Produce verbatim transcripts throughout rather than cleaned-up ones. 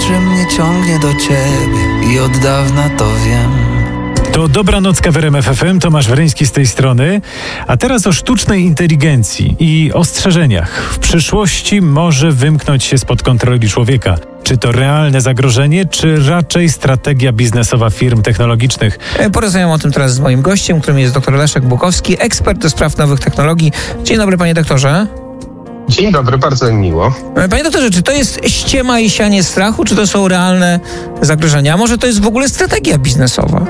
że mnie ciągnie do ciebie i od dawna to wiem. To Dobranocka w R M F F M, Tomasz Wreński z tej strony. A teraz o sztucznej inteligencji i ostrzeżeniach. W przyszłości może wymknąć się spod kontroli człowieka. Czy to realne zagrożenie, czy raczej strategia biznesowa firm technologicznych? Porozmawiam o tym teraz z moim gościem, którym jest dr Leszek Bukowski, ekspert do spraw nowych technologii. Dzień dobry, panie doktorze. Dzień dobry, bardzo mi miło. Panie doktorze, czy to jest ściema i sianie strachu, czy to są realne zagrożenia? A może to jest w ogóle strategia biznesowa?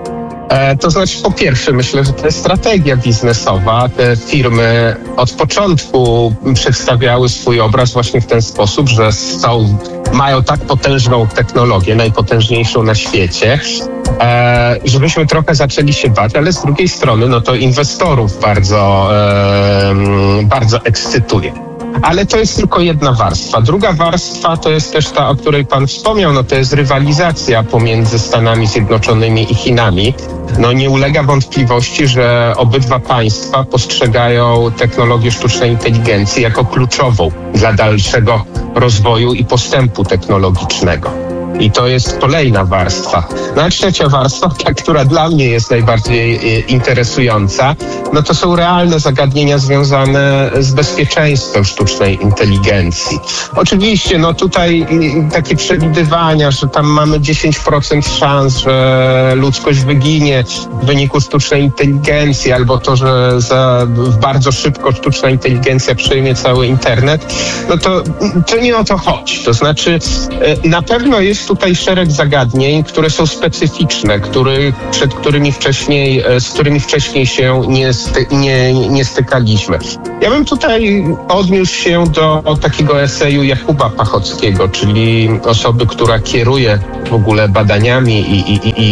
E, to znaczy, po pierwsze, myślę, że to jest strategia biznesowa. Te firmy od początku przedstawiały swój obraz właśnie w ten sposób, że są, mają tak potężną technologię, najpotężniejszą na świecie, e, żebyśmy trochę zaczęli się bać, ale z drugiej strony, no to inwestorów bardzo, e, bardzo ekscytuje. Ale to jest tylko jedna warstwa. Druga warstwa to jest też ta, o której pan wspomniał, no to jest rywalizacja pomiędzy Stanami Zjednoczonymi i Chinami. No nie ulega wątpliwości, że obydwa państwa postrzegają technologię sztucznej inteligencji jako kluczową dla dalszego rozwoju i postępu technologicznego. I to jest kolejna warstwa. No a trzecia warstwa, ta, która dla mnie jest najbardziej interesująca, no to są realne zagadnienia związane z bezpieczeństwem sztucznej inteligencji. Oczywiście, no tutaj takie przewidywania, że tam mamy dziesięć procent szans, że ludzkość wyginie w wyniku sztucznej inteligencji, albo to, że za bardzo szybko sztuczna inteligencja przejmie cały internet, no to, to nie o to chodzi. To znaczy, na pewno jest tutaj szereg zagadnień, które są specyficzne, który, przed którymi wcześniej, z którymi wcześniej się nie, sty, nie, nie stykaliśmy. Ja bym tutaj odniósł się do takiego eseju Jakuba Pachockiego, czyli osoby, która kieruje w ogóle badaniami i, i, i, i,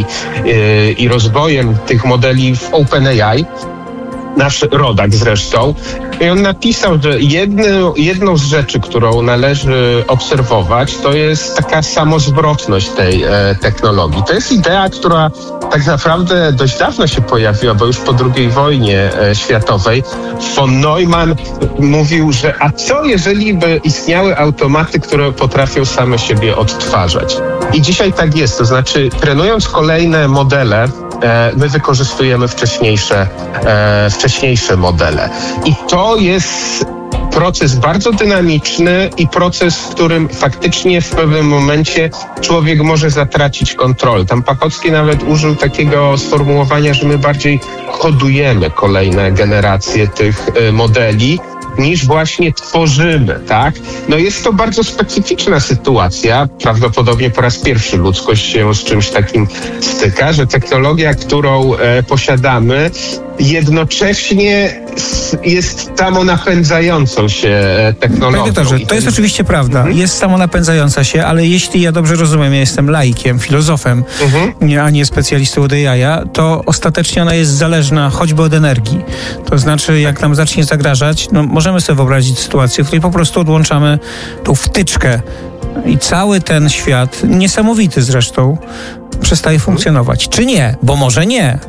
i rozwojem tych modeli w OpenAI. Nasz rodak zresztą. I on napisał, że jedno, jedną z rzeczy, którą należy obserwować, to jest taka samozwrotność tej e, technologii. To jest idea, która tak naprawdę dość dawno się pojawiła, bo już po drugiej wojnie e, światowej von Neumann mówił, że a co jeżeli by istniały automaty, które potrafią same siebie odtwarzać? I dzisiaj tak jest, to znaczy trenując kolejne modele, my wykorzystujemy wcześniejsze, e, wcześniejsze modele. I to jest proces bardzo dynamiczny i proces, w którym faktycznie w pewnym momencie człowiek może zatracić kontrolę. Tam Pachocki nawet użył takiego sformułowania, że my bardziej kodujemy kolejne generacje tych e, modeli, niż właśnie tworzymy, tak? No jest to bardzo specyficzna sytuacja. Prawdopodobnie po raz pierwszy ludzkość się z czymś takim styka, że technologia, którą e, posiadamy, jednocześnie jest samonapędzającą się technologią. Panie doktorze, to jest oczywiście prawda. Mhm. Jest samonapędzająca się, ale jeśli ja dobrze rozumiem, ja jestem laikiem, filozofem, mhm. a nie specjalistą od A I, to ostatecznie ona jest zależna choćby od energii. To znaczy, jak nam zacznie zagrażać, no możemy sobie wyobrazić sytuację, w której po prostu odłączamy tą wtyczkę i cały ten świat, niesamowity zresztą, przestaje funkcjonować. Czy nie? Bo może nie.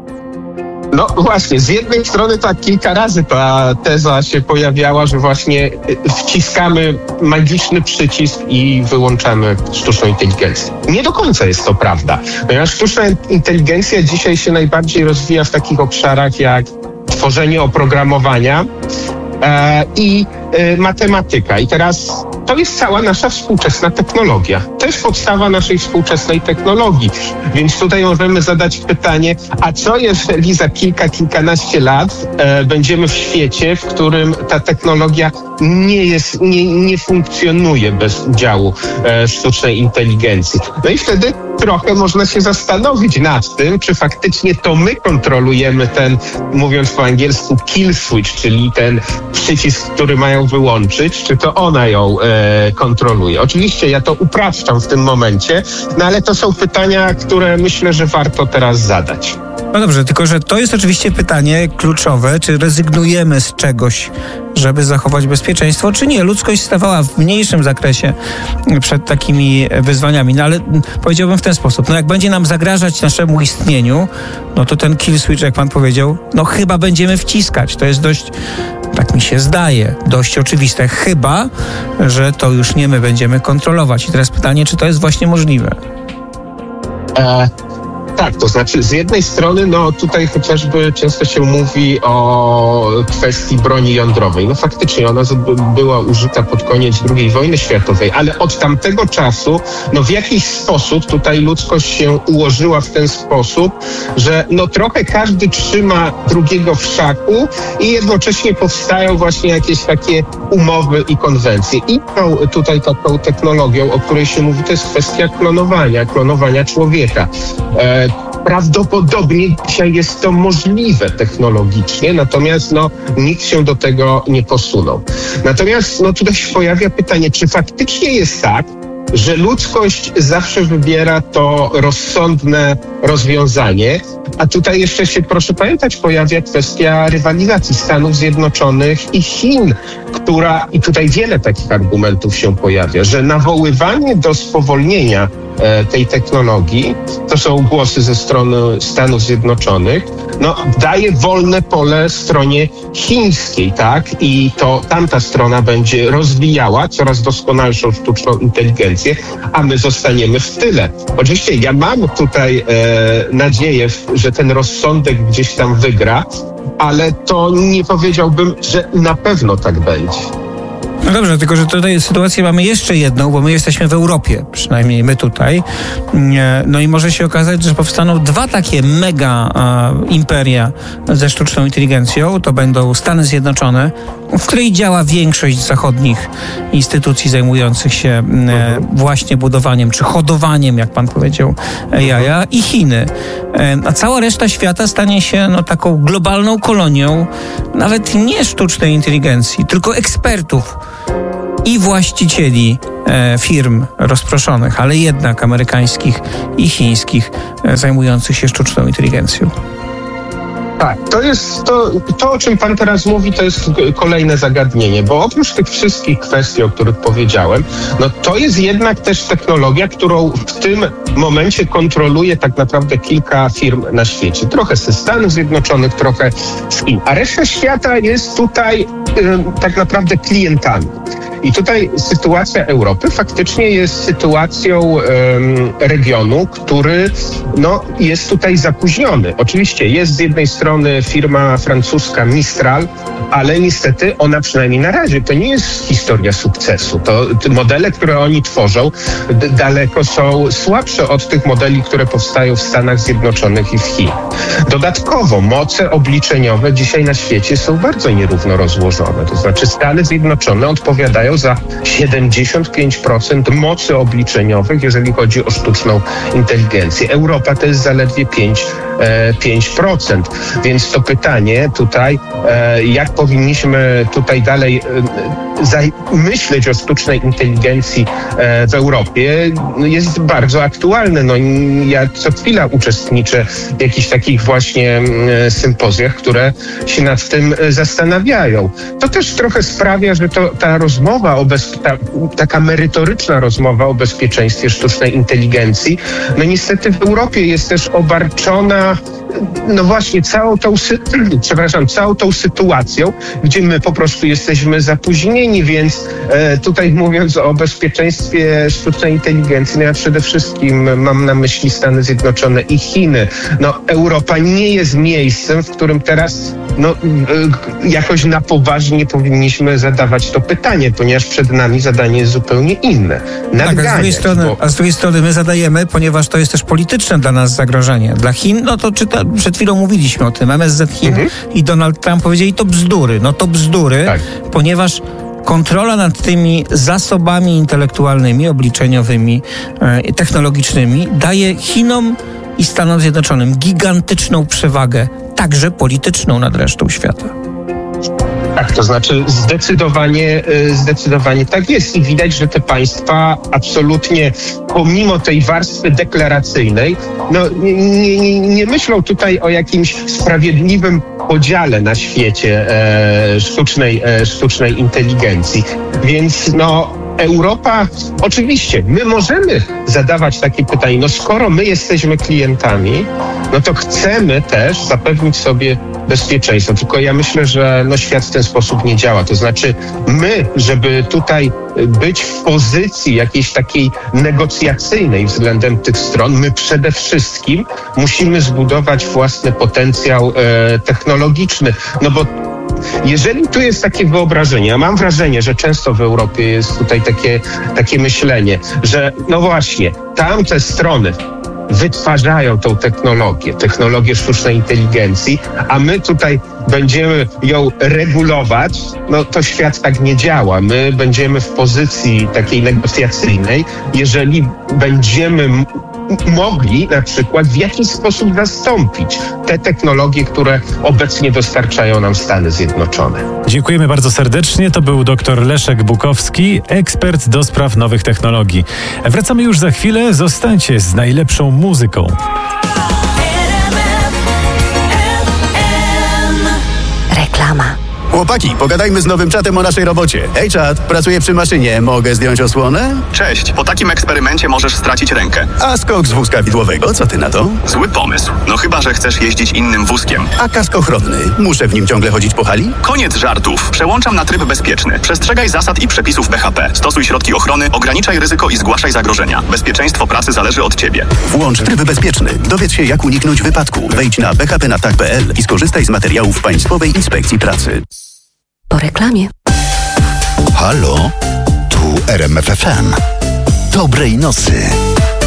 No właśnie, z jednej strony tak kilka razy ta teza się pojawiała, że właśnie wciskamy magiczny przycisk i wyłączamy sztuczną inteligencję. Nie do końca jest to prawda, ponieważ sztuczna inteligencja dzisiaj się najbardziej rozwija w takich obszarach jak tworzenie oprogramowania e, i e, matematyka. I teraz to jest cała nasza współczesna technologia. To jest podstawa naszej współczesnej technologii. Więc tutaj możemy zadać pytanie, a co jeżeli za kilka, kilkanaście lat e, będziemy w świecie, w którym ta technologia nie jest, nie, nie funkcjonuje bez udziału e, sztucznej inteligencji. No i wtedy trochę można się zastanowić nad tym, czy faktycznie to my kontrolujemy ten, mówiąc po angielsku, kill switch, czyli ten przycisk, który mają wyłączyć, czy to ona ją e, kontroluje. Oczywiście ja to upraszczam w tym momencie, no ale to są pytania, które myślę, że warto teraz zadać. No dobrze, tylko że to jest oczywiście pytanie kluczowe, czy rezygnujemy z czegoś, żeby zachować bezpieczeństwo, czy nie. Ludzkość stawała w mniejszym zakresie przed takimi wyzwaniami, no ale powiedziałbym w ten sposób, no jak będzie nam zagrażać naszemu istnieniu, no to ten kill switch, jak pan powiedział, no chyba będziemy wciskać. To jest dość tak tak mi się zdaje, dość oczywiste, chyba że to już nie my będziemy kontrolować. I teraz pytanie, czy to jest właśnie możliwe? E, tak, to znaczy z jednej strony, no tutaj chociażby często się mówi o kwestii broni jądrowej. No faktycznie ona była użyta pod koniec drugiej wojny światowej, ale od tamtego czasu, no w jakiś sposób tutaj ludzkość się ułożyła w ten sposób, że no trochę każdy trzyma drugiego w szaku i jednocześnie powstają właśnie jakieś takie umowy i konwencje. I tą, tutaj taką technologią, o której się mówi, to jest kwestia klonowania, klonowania człowieka. E, Prawdopodobnie dzisiaj jest to możliwe technologicznie, natomiast no, nikt się do tego nie posunął. Natomiast no, tutaj się pojawia pytanie, czy faktycznie jest tak, że ludzkość zawsze wybiera to rozsądne rozwiązanie, a tutaj jeszcze się, proszę pamiętać, pojawia kwestia rywalizacji Stanów Zjednoczonych i Chin, która, i tutaj wiele takich argumentów się pojawia, że nawoływanie do spowolnienia e, tej technologii, to są głosy ze strony Stanów Zjednoczonych, no, daje wolne pole stronie chińskiej, tak? I to tamta strona będzie rozwijała coraz doskonalszą sztuczną inteligencję, a my zostaniemy w tyle. Oczywiście ja mam tutaj e, nadzieję, że ten rozsądek gdzieś tam wygra, ale to nie powiedziałbym, że na pewno tak będzie. No dobrze, tylko że tutaj sytuację mamy jeszcze jedną, bo my jesteśmy w Europie, przynajmniej my tutaj. No i może się okazać, że powstaną dwa takie mega uh, imperia ze sztuczną inteligencją. To będą Stany Zjednoczone, w której działa większość zachodnich instytucji zajmujących się e, właśnie budowaniem czy hodowaniem, jak pan powiedział, jaja, i Chiny. E, a cała reszta świata stanie się no, taką globalną kolonią nawet nie sztucznej inteligencji, tylko ekspertów i właścicieli e, firm rozproszonych, ale jednak amerykańskich i chińskich, e, zajmujących się sztuczną inteligencją. Tak, to jest to, to, o czym pan teraz mówi, to jest kolejne zagadnienie, bo oprócz tych wszystkich kwestii, o których powiedziałem, no to jest jednak też technologia, którą w tym momencie kontroluje tak naprawdę kilka firm na świecie. Trochę ze Stanów Zjednoczonych, trochę z Chin, a reszta świata jest tutaj y, tak naprawdę klientami. I tutaj sytuacja Europy faktycznie jest sytuacją um, regionu, który no, jest tutaj zapóźniony. Oczywiście jest z jednej strony firma francuska Mistral, ale niestety ona przynajmniej na razie to nie jest historia sukcesu. To te modele, które oni tworzą, d- daleko są słabsze od tych modeli, które powstają w Stanach Zjednoczonych i w Chinach. Dodatkowo moce obliczeniowe dzisiaj na świecie są bardzo nierówno rozłożone. To znaczy Stany Zjednoczone odpowiadają za siedemdziesiąt pięć procent mocy obliczeniowych, jeżeli chodzi o sztuczną inteligencję. Europa to jest zaledwie pięć procent. Więc to pytanie tutaj, jak powinniśmy tutaj dalej myśleć o sztucznej inteligencji w Europie, jest bardzo aktualne. No, ja co chwila uczestniczę w jakichś takich właśnie sympozjach, które się nad tym zastanawiają. To też trochę sprawia, że to, ta rozmowa o bez, ta, taka merytoryczna rozmowa o bezpieczeństwie sztucznej inteligencji, no niestety w Europie jest też obarczona no właśnie całą tą, przepraszam, całą tą sytuacją, gdzie my po prostu jesteśmy zapóźnieni, więc e, tutaj mówiąc o bezpieczeństwie sztucznej inteligencji, no ja przede wszystkim mam na myśli Stany Zjednoczone i Chiny. No Europa nie jest miejscem, w którym teraz no, e, jakoś na poważnie powinniśmy zadawać to pytanie, ponieważ przed nami zadanie jest zupełnie inne. Tak, a z drugiej strony, bo... a z drugiej strony my zadajemy, ponieważ to jest też polityczne dla nas zagrożenie. Dla Chin, no to czyta, przed chwilą mówiliśmy o tym, M S Z Chin mhm. i Donald Trump powiedzieli, to bzdury. No to bzdury, tak. Ponieważ kontrola nad tymi zasobami intelektualnymi, obliczeniowymi, e, technologicznymi daje Chinom i Stanom Zjednoczonym gigantyczną przewagę, także polityczną nad resztą świata. Tak, to znaczy zdecydowanie, zdecydowanie tak jest i widać, że te państwa absolutnie pomimo tej warstwy deklaracyjnej no, nie, nie, nie myślą tutaj o jakimś sprawiedliwym podziale na świecie e, sztucznej, e, sztucznej inteligencji. Więc no Europa, oczywiście, my możemy zadawać takie pytanie, no skoro my jesteśmy klientami, no to chcemy też zapewnić sobie bezpieczeństwo. Tylko ja myślę, że no świat w ten sposób nie działa. To znaczy my, żeby tutaj być w pozycji jakiejś takiej negocjacyjnej względem tych stron, my przede wszystkim musimy zbudować własny potencjał e, technologiczny. No bo jeżeli tu jest takie wyobrażenie, ja mam wrażenie, że często w Europie jest tutaj takie, takie myślenie, że no właśnie, tamte strony wytwarzają tą technologię, technologię sztucznej inteligencji, a my tutaj będziemy ją regulować, no to świat tak nie działa. My będziemy w pozycji takiej negocjacyjnej, jeżeli będziemy m- mogli na przykład w jakiś sposób zastąpić te technologie, które obecnie dostarczają nam Stany Zjednoczone. Dziękujemy bardzo serdecznie. To był dr Leszek Bukowski, ekspert do spraw nowych technologii. Wracamy już za chwilę. Zostańcie z najlepszą muzyką. Reklama. Chłopaki, pogadajmy z nowym czatem o naszej robocie. Hej czat, pracuję przy maszynie, mogę zdjąć osłonę? Cześć, po takim eksperymencie możesz stracić rękę. A skok z wózka widłowego, co ty na to? Zły pomysł, no chyba że chcesz jeździć innym wózkiem. A kask ochronny, muszę w nim ciągle chodzić po hali? Koniec żartów, przełączam na tryb bezpieczny. Przestrzegaj zasad i przepisów B H P. Stosuj środki ochrony, ograniczaj ryzyko i zgłaszaj zagrożenia. Bezpieczeństwo pracy zależy od ciebie. Włącz tryb bezpieczny, dowiedz się jak uniknąć wypadku. Wejdź na b h p na tak kropka p l i skorzystaj z materiałów Państwowej Inspekcji Pracy. Po reklamie. Halo? Tu R M F F M. Dobrej nocy.